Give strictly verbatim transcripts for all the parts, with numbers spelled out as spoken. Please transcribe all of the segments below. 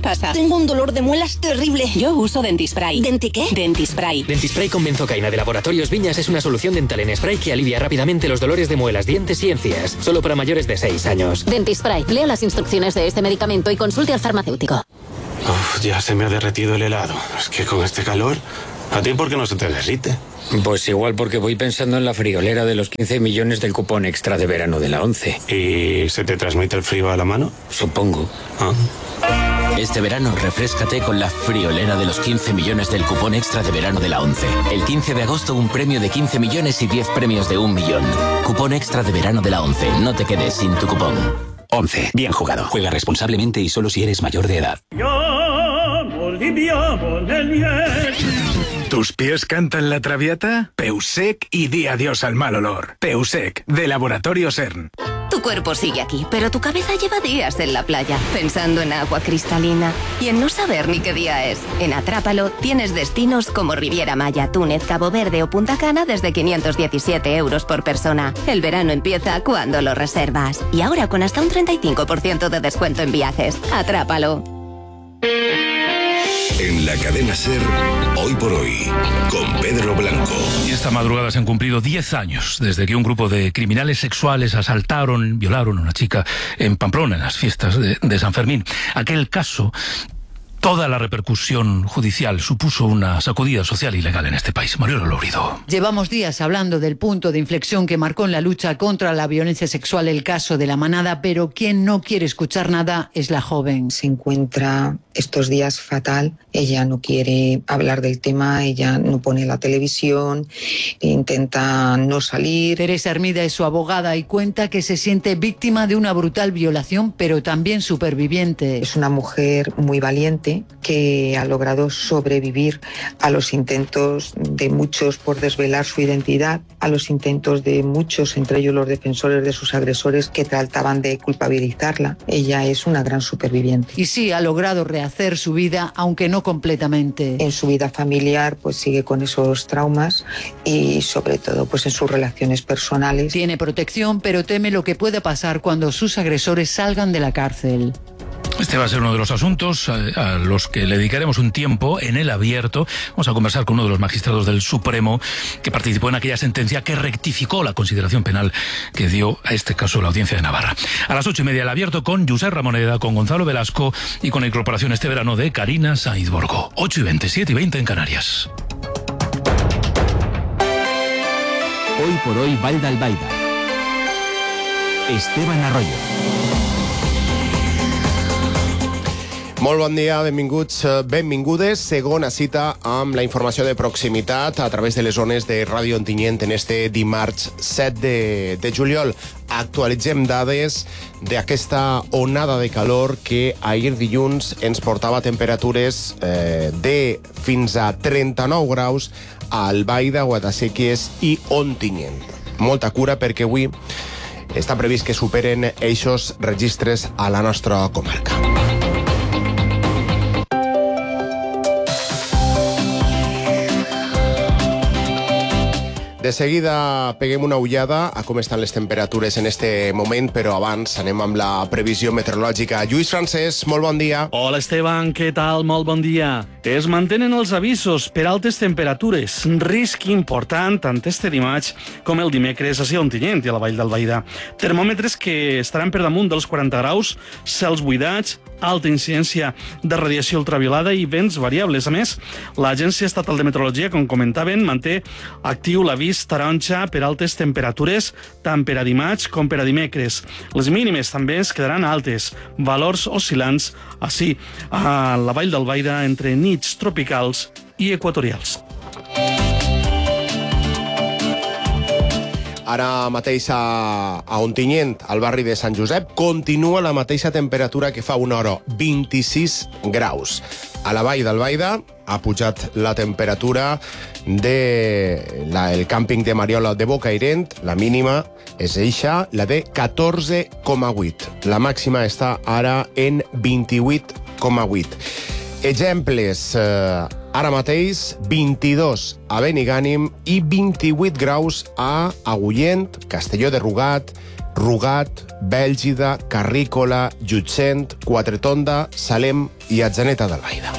pasa? Tengo un dolor de muelas terrible. Yo uso Dentispray. ¿Denti qué? Dentispray. Dentispray con benzocaína de Laboratorios Viñas es una solución dental en spray que alivia rápidamente los dolores de muelas, dientes y encías. Solo para mayores de seis años. Dentispray. Lea las instrucciones de este medicamento y consulte al farmacéutico. Uf, ya se me ha derretido el helado. Es que con este calor, ¿a ti por qué no se te derrite? Pues igual porque voy pensando en la friolera de los quince millones del cupón extra de verano de la ONCE. ¿Y se te transmite el frío a la mano? Supongo. Ah. Este verano refréscate con la friolera de los quince millones del cupón extra de verano de la ONCE. El quince de agosto un premio de quince millones y diez premios de un millón. Cupón extra de verano de la ONCE. No te quedes sin tu cupón. ONCE. Bien jugado. Juega responsablemente y solo si eres mayor de edad. ¿Tus pies cantan la traviata? Peusec y di adiós al mal olor. Peusec, de Laboratorios CERN. Tu cuerpo sigue aquí, pero tu cabeza lleva días en la playa, pensando en agua cristalina y en no saber ni qué día es. En Atrápalo tienes destinos como Riviera Maya, Túnez, Cabo Verde o Punta Cana desde quinientos diecisiete euros por persona. El verano empieza cuando lo reservas. Y ahora con hasta un treinta y cinco por ciento de descuento en viajes. Atrápalo. En la cadena SER, Hoy por Hoy, con Pedro Blanco. Y esta madrugada se han cumplido diez años desde que un grupo de criminales sexuales asaltaron, violaron a una chica en Pamplona, en las fiestas de, de San Fermín. Aquel caso, toda la repercusión judicial supuso una sacudida social y legal en este país. Mariola Lourido. Llevamos días hablando del punto de inflexión que marcó en la lucha contra la violencia sexual el caso de La Manada, pero quien no quiere escuchar nada es la joven. Se encuentra estos días fatal, ella no quiere hablar del tema, ella no pone la televisión, intenta no salir. Teresa Hermida es su abogada y cuenta que se siente víctima de una brutal violación, pero también superviviente. Es una mujer muy valiente que ha logrado sobrevivir a los intentos de muchos por desvelar su identidad, a los intentos de muchos, entre ellos los defensores de sus agresores, que trataban de culpabilizarla. Ella es una gran superviviente. Y sí, ha logrado rehacer su vida, aunque no completamente. En su vida familiar, pues sigue con esos traumas y sobre todo pues en sus relaciones personales. Tiene protección, pero teme lo que pueda pasar cuando sus agresores salgan de la cárcel. Este va a ser uno de los asuntos a, a los que le dedicaremos un tiempo en el abierto. Vamos a conversar con uno de los magistrados del Supremo que participó en aquella sentencia que rectificó la consideración penal que dio a este caso la Audiencia de Navarra. A las ocho y media el abierto con Josep Ramoneda, con Gonzalo Velasco y con la incorporación este verano de Karina Sainz Borgo. ocho y veinte, siete y veinte en Canarias. Hoy por hoy, Vall d'Albaida. Esteban Arroyo. Molt bon dia, benvinguts, benvingudes. Segona cita amb la informació de proximitat a través de les zones de Ràdio Ontinyent en este dimarts set de, de juliol. Actualitzem dades d'aquesta onada de calor que ahir dilluns ens portava temperatures eh, de fins a trenta-nou graus a Albaida, Guadasséquies i Ontinyent. Molta cura perquè avui està previst que superen eixos registres a la nostra comarca. De seguida peguem una ullada a com estan les temperatures en este moment, però abans anem amb la previsió meteorològica. Lluís Francesc, molt bon dia. Hola, Esteban, què tal? Molt bon dia. Es mantenen els avisos per altes temperatures. Risc important tant este dimarts com el dimecres a Ontinyent i a la Vall d'Albaida. Termòmetres que estaran per damunt dels quaranta graus, cels buidats, alta incidència de radiació ultraviolada i vents variables. A més, l'Agència Estatal de Meteorologia, com comentaven, manté actiu l'avís taronja per altes temperatures tant per a dimarts com per a dimecres. Les mínimes també es quedaran altes, valors oscil·lants, així a la Vall d'Albaida entre nits tropicals i equatorials. Ara mateix a, a Ontinyent, al barri de Sant Josep, continua la mateixa temperatura que fa una hora, vint-i-sis graus. A la Vall d'Albaida ha pujat la temperatura del de càmping de Mariola de Bocairent, la mínima és eixa, la de catorze coma vuit. La màxima està ara en vint-i-vuit coma vuit. Exemples, eh, ara mateix vint-i-dos a Benigànim i vint-i-vuit graus a Agullent, Castelló de Rugat, Rugat, Bèlgida, Carrícola, Llutxent, Quatretonda, Salem i Atzeneta d'Albaida.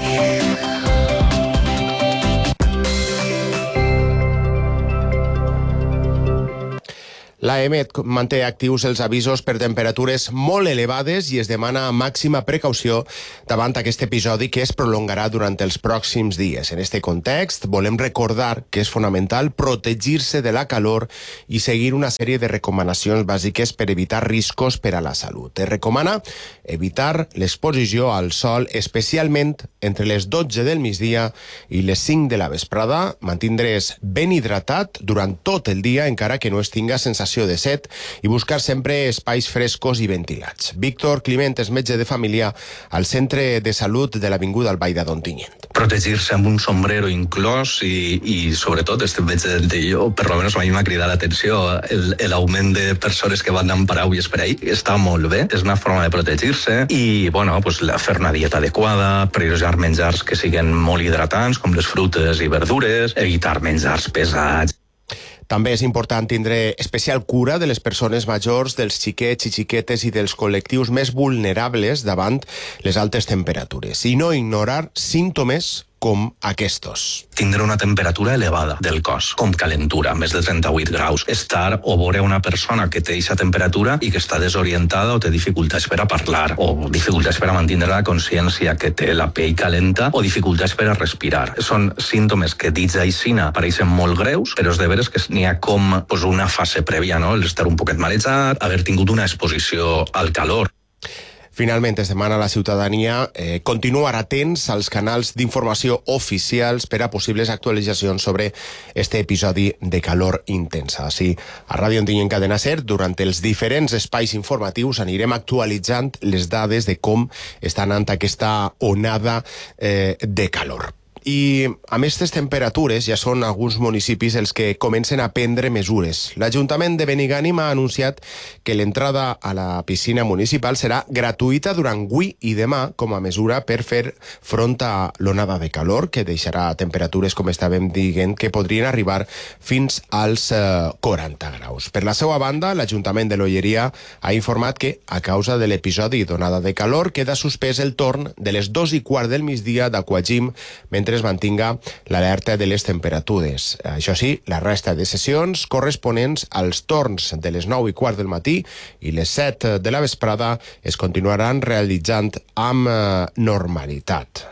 L'AEMET manté actius els avisos per temperatures molt elevades i es demana màxima precaució davant aquest episodi que es prolongarà durant els pròxims dies. En aquest context, volem recordar que és fonamental protegir-se de la calor i seguir una sèrie de recomanacions bàsiques per evitar riscos per a la salut. Es recomana evitar l'exposició al sol, especialment entre les dotze del migdia i les cinc de la vesprada, mantindre's ben hidratat durant tot el dia, encara que no es tinga sensació de set, i buscar sempre espais frescos i ventilats. Víctor Climent és metge de família al Centre de Salut de l'Avinguda Albaida d'Ontinyent. Protegir-se amb un sombrero inclòs i, i sobretot, este metge de jo, per almenys a mi m'ha cridat l'atenció, l'augment de persones que van amb paraules per ahí està molt bé, és una forma de protegir-se i, bueno, pues, fer una dieta adequada, prioritzar menjars que siguin molt hidratants, com les frutes i verdures, evitar menjars pesats. També és important tindre especial cura de les persones majors, dels xiquets i xiquetes i dels col·lectius més vulnerables davant les altes temperatures i no ignorar símptomes com aquests. Tindre una temperatura elevada del cos, com calentura, més de trenta-vuit graus. Estar o veure una persona que té aquesta temperatura i que està desorientada o té dificultats per a parlar, o dificultats per a mantenir la consciència, que té la pell calenta, o dificultats per a respirar. Són símptomes que dits aixina pareixen molt greus, però és de veres que n'hi ha com pues, una fase prèvia, no? L'estar un poquet malejat, haver tingut una exposició al calor. Finalment, es demana a la ciutadania eh, continuar atents als canals d'informació oficials per a possibles actualitzacions sobre este episodi de calor intensa. Així, a Ràdio Ontinyent Cadena Ser, durant els diferents espais informatius anirem actualitzant les dades de com està anant aquesta onada eh, de calor. I amb aquestes temperatures ja són alguns municipis els que comencen a prendre mesures. L'Ajuntament de Benigànim ha anunciat que l'entrada a la piscina municipal serà gratuïta durant avui i demà com a mesura per fer front a l'onada de calor, que deixarà temperatures, com estàvem dient, que podrien arribar fins als eh, quaranta graus. Per la seva banda, l'Ajuntament de l'Olleria ha informat que, a causa de l'episodi d'onada de calor, queda suspès el torn de les dos i quart del migdia d'Aquagym, mentre es mantinga l'alerta de les temperatures. Això sí, la resta de sessions corresponents als torns de les nou i quart del matí i les set de la vesprada es continuaran realitzant amb normalitat.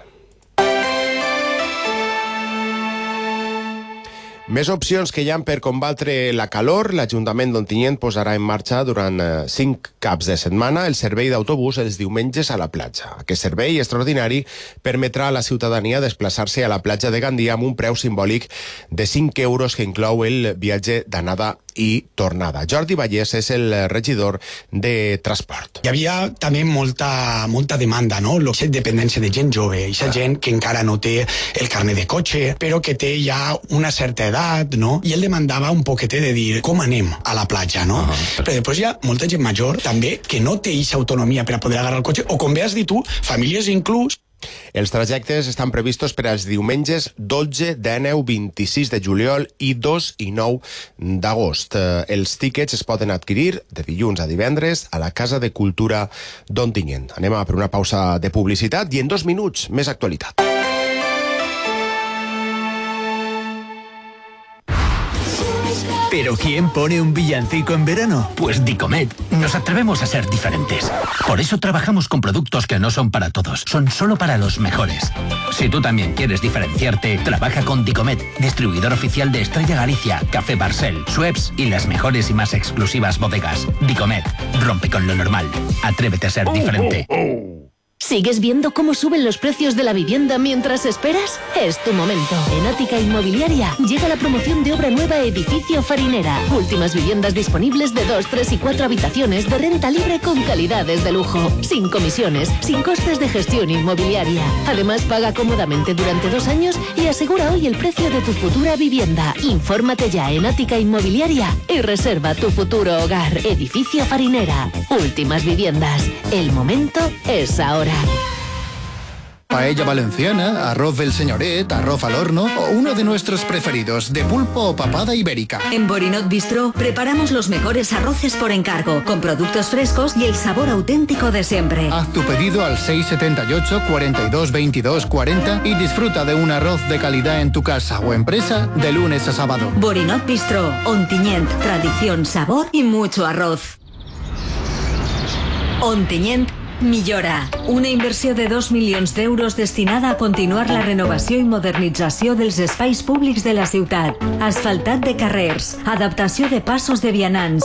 Més opcions que hi ha per combatre la calor. L'Ajuntament d'Ontinyent posarà en marxa durant cinc caps de setmana el servei d'autobús els diumenges a la platja. Aquest servei extraordinari permetrà a la ciutadania desplaçar-se a la platja de Gandia amb un preu simbòlic de cinc euros que inclou el viatge d'anada i tornada. Jordi Vallès és el regidor de Transport. Hi havia també molta, molta demanda, no? L'objecte de dependència de gent jove, aquesta gent que encara no té el carnet de cotxe, però que té ja una certa edat, no? I ell demandava un poquetet de dir com anem a la platja, no? Uh -huh. Però després hi ha molta gent major també que no té aquesta autonomia per a poder agarrar el cotxe, o com bé has dit tu, famílies inclús. Els trajectes estan previstos per als diumenges dotze, dinou, vint-i-sis de juliol i dos i nou d'agost. Els tíquets es poden adquirir de dilluns a divendres a la Casa de Cultura d'Ontinyent. Anem a per una pausa de publicitat i en dos minuts més actualitat. ¿Pero quién pone un villancico en verano? Pues Dicomet. Nos atrevemos a ser diferentes. Por eso trabajamos con productos que no son para todos, son solo para los mejores. Si tú también quieres diferenciarte, trabaja con Dicomet, distribuidor oficial de Estrella Galicia, Café Barcel, Schweppes y las mejores y más exclusivas bodegas. Dicomet, rompe con lo normal. Atrévete a ser diferente. ¿Sigues viendo cómo suben los precios de la vivienda mientras esperas? Es tu momento. En Ática Inmobiliaria llega la promoción de obra nueva Edificio Farinera. Últimas viviendas disponibles de dos, tres y cuatro habitaciones de renta libre con calidades de lujo. Sin comisiones, sin costes de gestión inmobiliaria. Además, paga cómodamente durante dos años y asegura hoy el precio de tu futura vivienda. Infórmate ya en Ática Inmobiliaria y reserva tu futuro hogar. Edificio Farinera. Últimas viviendas. El momento es ahora. paella valenciana, arroz del señoret, arroz al horno o uno de nuestros preferidos, de pulpo o papada ibérica. En Borinot Bistro preparamos los mejores arroces por encargo, con productos frescos y el sabor auténtico de siempre. Haz tu pedido al seis siete ocho, cuarenta y dos, veintidós, cuarenta y disfruta de un arroz de calidad en tu casa o empresa de lunes a sábado. Borinot Bistro, Ontinyent, tradición, sabor y mucho arroz. Ontinyent millora. Una inversió de dos milions d'euros destinada a continuar la renovació i modernització dels espais públics de la ciutat. Asfaltat de carrers, adaptació de passos de vianants,